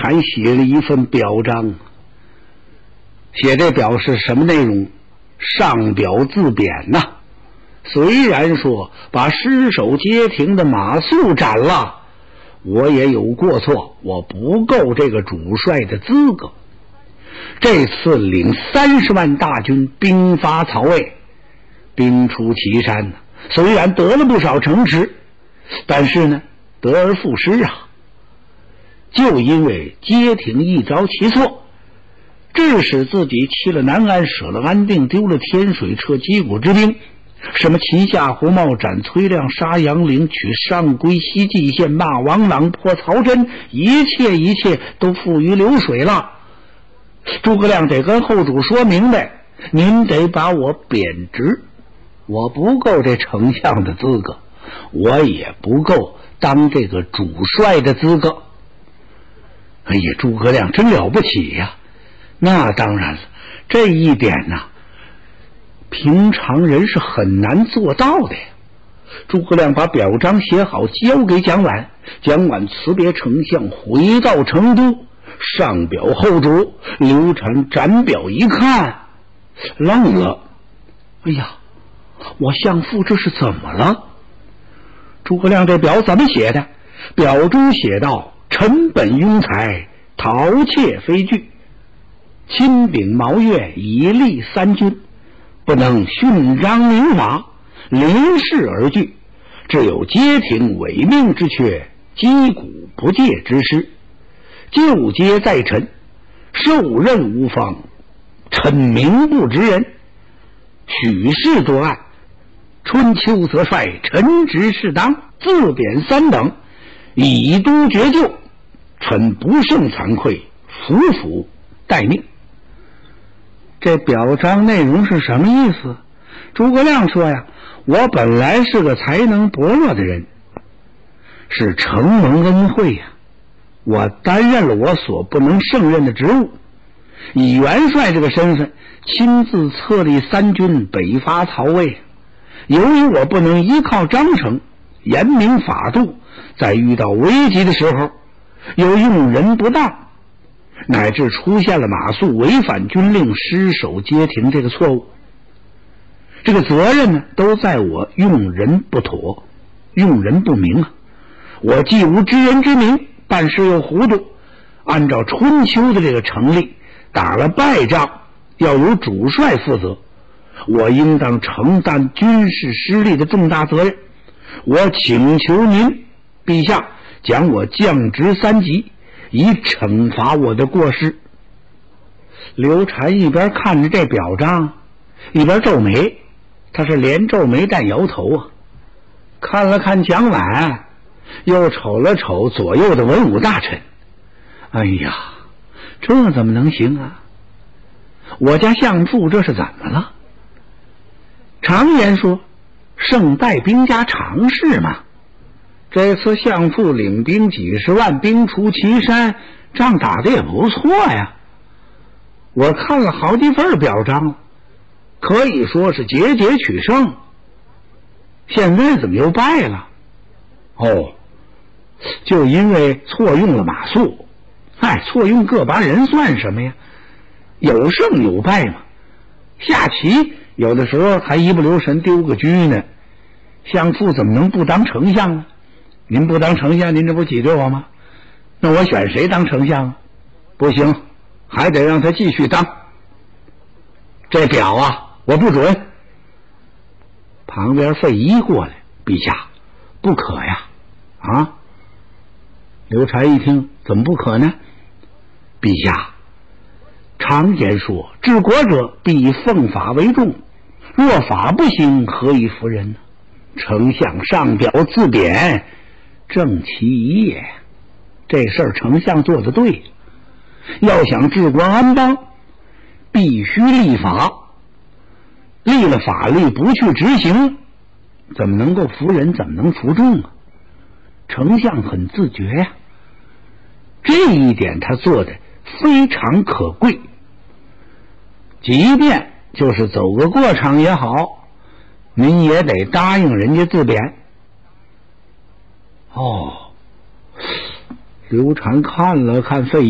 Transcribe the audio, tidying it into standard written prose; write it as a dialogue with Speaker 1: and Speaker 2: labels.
Speaker 1: 禅写了一份表彰，写这表是什么内容？上表自贬呐。虽然说把尸首街亭的马谡斩了，我也有过错，我不够这个主帅的资格。这次领30万大军兵伐曹魏，兵出祁山呢，虽然得了不少城池，但是呢得而复失啊。就因为街亭一着其错，致使自己弃了南安，舍了安定，丢了天水，撤击鼓之兵，什么擒夏侯茂、斩崔亮、杀杨凌、取上归西蓟县、骂王朗、破曹真，一切都付于流水了。诸葛亮得跟后主说明白，您得把我贬职，我不够这丞相的资格，我也不够当这个主帅的资格。哎呀，诸葛亮真了不起呀！那当然了，这一点呢，平常人是很难做到的呀。诸葛亮把表彰写好，交给蒋琬，蒋琬辞别丞相，回到成都，上表后主。刘禅展表一看，愣了。哎呀，我相父这是怎么了？诸葛亮这表怎么写的？表中写道：臣本庸才，陶窃非惧，亲秉毛越，以立三军，不能训章明法，临事而惧，只有街亭违命之缺，击鼓不戒之失，就皆在臣，受任无方，臣名不知人，许氏多案，春秋则率，臣职适当，自贬3等，以督绝救，臣不胜惭愧，服服待命。这表彰内容是什么意思？诸葛亮说呀，我本来是个才能薄弱的人，是承蒙恩惠呀，我担任了我所不能胜任的职务，以元帅这个身份亲自策立3军北伐曹魏。由于我不能依靠章程严明法度，在遇到危急的时候又用人不当，乃至出现了马谡违反军令，失守街亭这个错误。这个责任呢，都在我用人不妥，用人不明啊。我既无知人之明，办事又糊涂，按照春秋的这个成例，打了败仗要由主帅负责，我应当承担军事失利的重大责任。我请求您陛下将我降职3级，以惩罚我的过失。刘禅一边看着这表彰，一边皱眉，他是连皱眉带摇头啊。看了看蒋琬，又瞅了瞅左右的文武大臣，哎呀，这怎么能行啊？我家相父这是怎么了？常言说，胜败兵家常事嘛。这次相父领兵几十万，兵出祁山，仗打得也不错呀。我看了好几份表彰，可以说是节节取胜。现在怎么又败了？哦，就因为错用了马谡。错用个把人算什么呀？有胜有败嘛。下棋有的时候还一不留神丢个车呢，相父怎么能不当丞相呢？您不当丞相，您这不挤兑我吗？那我选谁当丞相啊？不行，还得让他继续当。这表啊，我不准。旁边费祎过来，陛下，不可呀！啊！刘禅一听，怎么不可呢？陛下，常言说，治国者必以奉法为重，若法不行，何以服人呢？丞相上表自贬，正其一也。这事儿丞相做得对，要想治国安邦，必须立法。立了法律不去执行，怎么能够服人，怎么能服众啊？丞相很自觉呀，这一点他做的非常可贵。即便就是走个过场也好，您也得答应人家自贬。刘禅看了看费